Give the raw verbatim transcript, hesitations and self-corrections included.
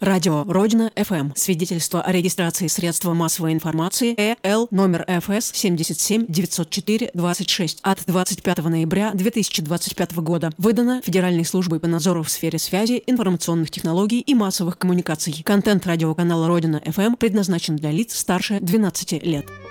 Радио Родина эф эм. Свидетельство о регистрации средства массовой информации Э Л номер Ф С семьдесят семь девятьсот четыре двадцать шесть от двадцать пятого ноября две тысячи двадцать пятого года. Выдано Федеральной службой по надзору в сфере связи, информационных технологий и массовых коммуникаций. Контент радиоканала Родина эф эм предназначен для лиц старше двенадцати лет.